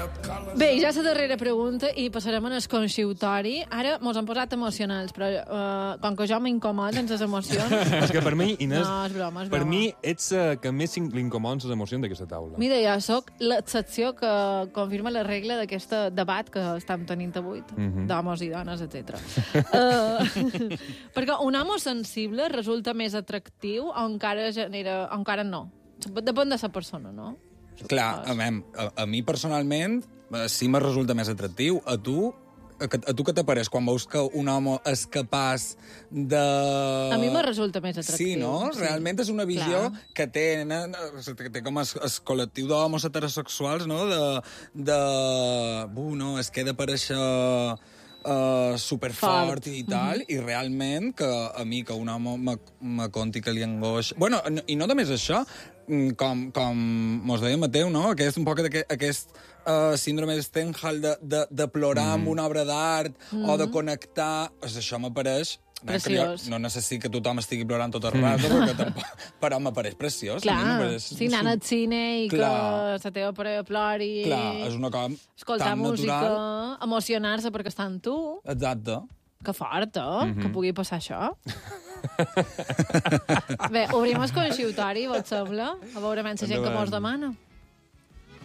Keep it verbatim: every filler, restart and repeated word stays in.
Bé, ja és la darrera pregunta i passarem a el conxiutori. Ara mos han posat emocionals, però uh, com que jo m'incomoden les emocions... És que per mi, Inés, no, és broma, és per broma. mi ets uh, que més l'incomoden les emocions d'aquesta taula. Mira, jo sóc l'excepció que confirma la regla d'aquest debat que estem tenint avui, Mhm. d'homes i dones, etcètera. uh, perquè un home sensible resulta més atractiu o encara genera... o encara no. Depèn de la persona, no? Clar, a, mem, a, a mi personalment eh, sí me resulta més atractiu. A tu, a, a tu què t'apareix quan veus que un home és capaç de... A mi me resulta més atractiu. Sí, no? Sí. Realment és una visió Clar. que té, que té com el, el col·lectiu d'homes heterosexuals, no? De, de... Uh, no, es queda aparèixer... Uh, superfort Fort. i tal, mm-hmm. i realment que a mi que un home me, me conti que li angoixa... Bueno, no, i no només això, com, com mos deia Mateu, no? Aquest, un poc aquest, aquest uh, síndrome de Stendhal de, de, de plorar mm. amb una obra d'art mm. o de connectar... Pues això m'apareix... Preciós. No necessito que tothom estigui plorant tot el rato, mm. perquè tampoc... Però m'apareix preciós. Clar, si anant al cine i Clar. que la teva parella plori... Clar, és una cosa escoltar tan música, natural. emocionar-se perquè està amb tu... Exacte. Que fort, eh? Mm-hmm. Que pugui passar això. Bé, obrim el conxiutori, vos sembla? A veure menys la gent que mos demana.